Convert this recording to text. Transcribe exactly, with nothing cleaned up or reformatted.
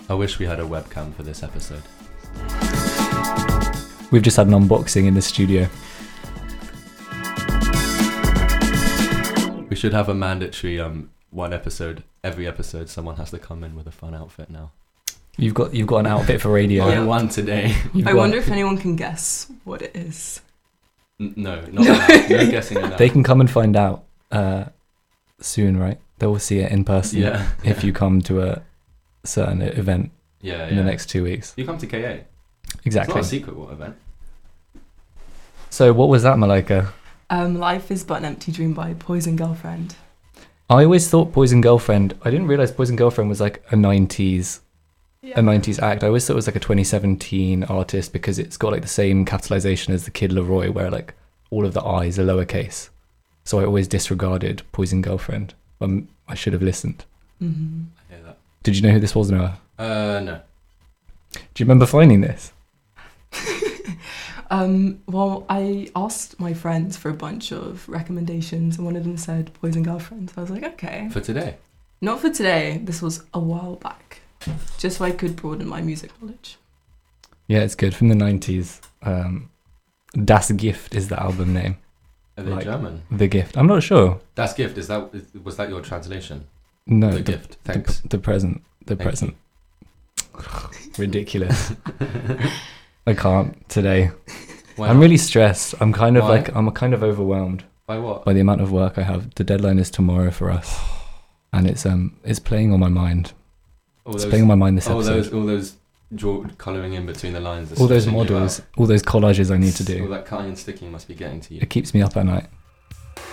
I wish we had a webcam for this episode. We've just had an unboxing in the studio. We should have a mandatory um one episode. Every episode, someone has to come in with a fun outfit now. You've got you've got an outfit for radio. I one today. You've I got- wonder if anyone can guess what it is. N- no, not now. No guessing it now. They can come and find out uh, soon, right? They will see it in person Yeah. if you come to a certain event Yeah, in yeah. the next two weeks. You come to K A. Exactly. It's not a secret what event. So what was that, Malika? Um, Life is But an Empty Dream by Poison Girlfriend. I always thought Poison Girlfriend. I didn't realize Poison Girlfriend was like a nineties a nineties act. I always thought it was like a twenty seventeen artist because it's got like the same capitalization as the Kid Laroi, where like all of the I's are lowercase. So I always disregarded Poison Girlfriend. Um, I should have listened. Mm-hmm. I hear that. Did you know who this was, Noah? Uh, no. Do you remember finding this? Um, well, I asked my friends for a bunch of recommendations, and one of them said Poison Girlfriend. So I was like, okay. For today. Not for today. This was a while back, just so I could broaden my music knowledge. Yeah, it's good. From the nineties. Um, Das Gift is the album name. Are they Like- German? The Gift. I'm not sure. Das Gift, is that is, was that your translation? No, the, the, gift. Thanks. the, the present. The Thank present. Ridiculous. I can't today. Why I'm not? really stressed. I'm kind of Why? like, I'm kind of overwhelmed By what? by the amount of work I have. The deadline is tomorrow for us. And it's um it's playing on my mind. All It's those, playing on my mind this all episode. those, all those draw colouring in between the lines. that's all those stressing you models, out. all those collages I need to All do. that cutting and sticking must be getting to you. It keeps me up at night.